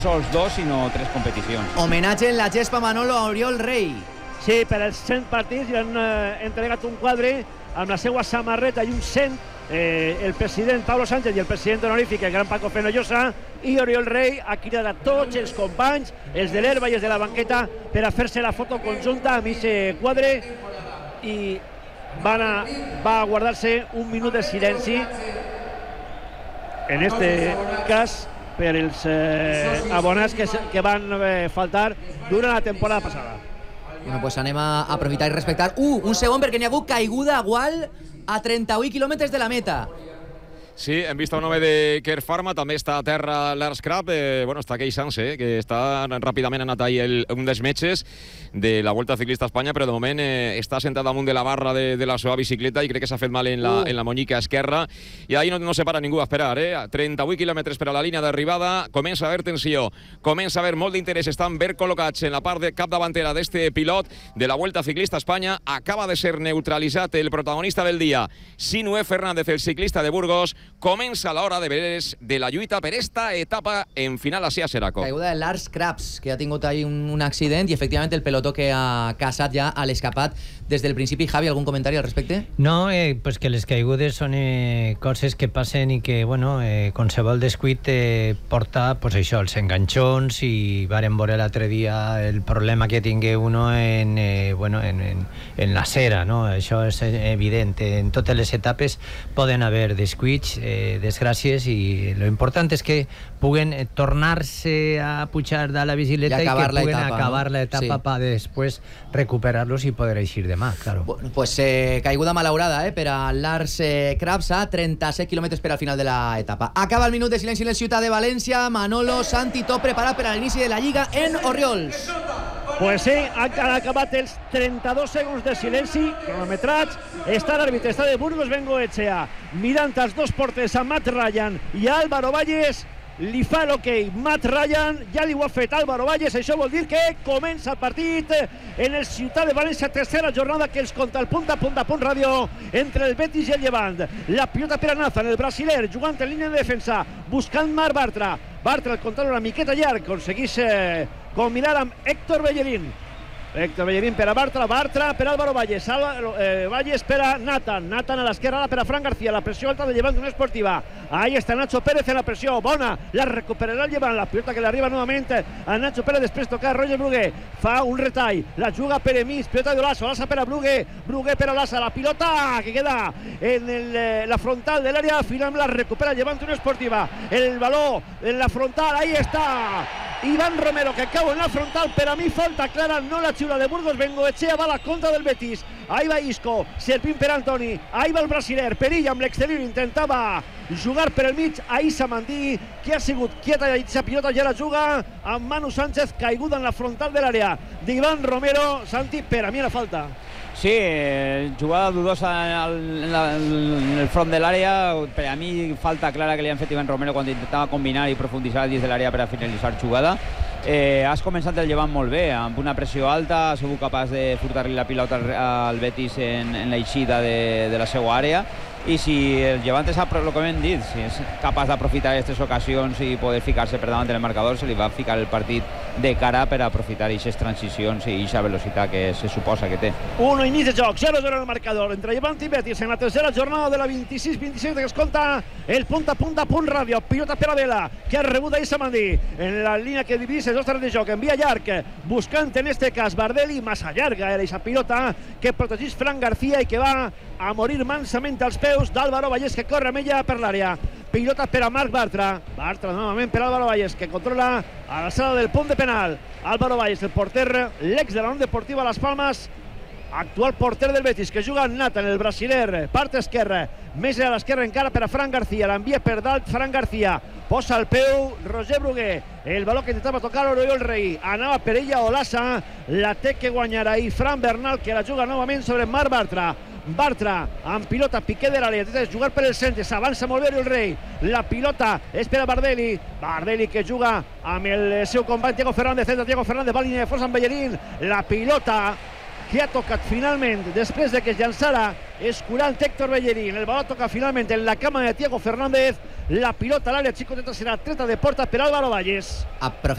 sols 2 sinó 3 competicions. Homenatge en la gespa Manolo a Oriol Rei. Sí, per als 100 partits li han entregat un quadre amb la seva samarreta i un 100, el president Pablo Sánchez i el president honorífic, el gran Paco Fenollosa, i Oriol Rei ha cridat a tots els companys, els de l'herba i els de la banqueta, per a fer-se la foto conjunta amb aquest quadre, i va guardar-se un minut de silenci, en este cas per els abonats que van faltar durant la temporada passada. Bueno, pues anem a aprofitar i respectar. Un segon, perquè n'hi ha hagut caiguda a Gual a 38 quilòmetres de la meta. Sí, hem vist un home de Care Pharma, també està a terra Lars Krab, està queixant-se, que està ràpidament anat ahir un dels metges de la Volta Ciclista a Espanya, però de moment està sentat damunt de la barra de la seva bicicleta i crec que s'ha fet mal en la monyica esquerra, i ahir no se para ningú a esperar, 38 quilòmetres per a la línia d'arribada, comença a haver tensió, comença a haver molt d'interès, estan ben col·locats en la part de capdavantera d'este pilot de la Volta Ciclista a Espanya. Acaba de ser neutralitzat el protagonista del dia, Sinué Fernández, el ciclista de Burgos. Comença l'hora de veres de la lluita per esta etapa en final a Seraco. Caiguda de Lars Krabs, que ha tingut ahí un accident, i efectivament el pelotó que ha casat ja a l'escapat des del principi. Javi, algun comentari al respecte? No, pues que les caigudes són coses que passen i que, qualsevol descuit porta, pues això, els enganxons, i varen veure l'altre dia el problema que tingué uno en la cera, no? Això és evident. En totes les etapes poden haver descuits, desgràcies, i lo important és que puguen tornar-se a pujar de la bicicleta i que puguen acabar l'etapa per després recuperar-los i poder eixir demà, claro. Bueno, pues caiguda malaurada per a Lars Krabs a 37 quilòmetres per al final de l'etapa. Acaba el minut de silenci en la ciutat de València. Manolo, Santi, tot preparat per a l'inici de la Lliga en Orriols. Pues sí, han acabat els 32 segons de silenci cronometrats. Està l'àrbitre, està de Burgos Bengoetxea, mirant els dos porters, a Matt Ryan i a Álvaro Valles. Li fa l'hoquei Matt Ryan, ja li ho ha fet Álvaro Valles. Això vol dir que comença el partit en el Ciutat de València, tercera jornada que els conta el Punt a Punt Ràdio entre el Betis i el Llevant. La pilota per a Nathan, el brasiler, jugant en línia de defensa, buscant Marc Bartra. Bartra, el control una miqueta llarg, aconsegueix combinar amb Héctor Bellerín. Héctor Bellerín per a Bartra, Bartra per a Álvaro Valles, Valles per a Nathan a l'esquerra, per a Fran García, la pressió alta de Llevant d'Unió Esportiva. Ahí està Nacho Pérez en la pressió, bona, la recuperarà el Llevant, la pilota que li arriba novament a Nacho Pérez, després tocar Roger Brugué, fa un retall, la juga per Emis, pilota d'Olaso, Olaso per a Brugué, Brugué per a Olaso, la pilota que queda en la frontal de l'àrea, finalment la recupera el Llevant d'Unió Esportiva, el baló en la frontal, ahí està Iván Romero, que cau en la frontal, per a mi falta clara, no la xiula de Burgos. Bengoetxea va a la contra del Betis, ahí va Isco, Serpín per Antoni, ahí va el brasiler, Perilla amb l'exterior, intentava jugar per el mig, ahí Samandí, que ha sigut quieta, i la pilota ja la juga amb Manu Sánchez, caiguda en la frontal de l'àrea d'Iván Romero. Santi, per a mi la falta. Sí, jugada dudosa en el front de l'àrea. Per a mi falta clara que li han fet Iván Romero quan intentava combinar i profunditzar dins de l'àrea per a finalitzar jugada. Has començat el Llevant molt bé, amb una pressió alta, ha sigut capaç de furtar-li la pilota al Betis en l'eixida de la seva àrea, i si el Llevant és el que hem dit, si és capaç d'aprofitar aquestes ocasions i poder ficar-se per davant del marcador, se li va ficar el partit de cara per aprofitar aquestes transicions i aquesta velocitat que se suposa que té. 1 inici de joc, 0-0 el marcador entre Llevant i Betis en la tercera jornada de la 26-27 que es compta el Punt a Punt Ràdio. Pilota per a Vela, que ha rebut ahí Samandí en la línia que divideix els dos terrenys de joc, envia llarg, buscant en este cas Bardelli, massa llarga era aquesta pilota que protegeix Fran García i que va a morir mansament als peus d'Álvaro Valles, que corre amb ella per l'àrea. Pilota per a Marc Bartra, novament per Álvaro Valles, que controla a l'alçada del punt de penal. Álvaro Valles, el porter, l'ex de la Unió Deportiva Las Palmas, actual porter del Betis, que juga en Nathan, el brasiler, part esquerra, més a l'esquerra encara per a Fran García, l'envia per dalt Fran García, posa el peu Roger Brugué, el baló que intentava tocar Oriol Rei, anava per ella Olasa, la té que guanyarà i Fran Bernal, que la juga novament sobre Marc Bartra. Bartra amb pilota, Piqué de l'àrea, intenta jugar per el centre, s'avança molt bé el Rei, la pilota és per a Bardelli, Bardelli que juga amb el seu company Diego Fernández, Diego Fernández va a línia de força amb Bellerín, la pilota que ha tocat finalment després de que es llançara escurant Héctor Bellerín, el baló toca finalment en la cama de Diego Fernández, la pilota a l'àrea xicoteta serà treta de porta per Álvaro Valles.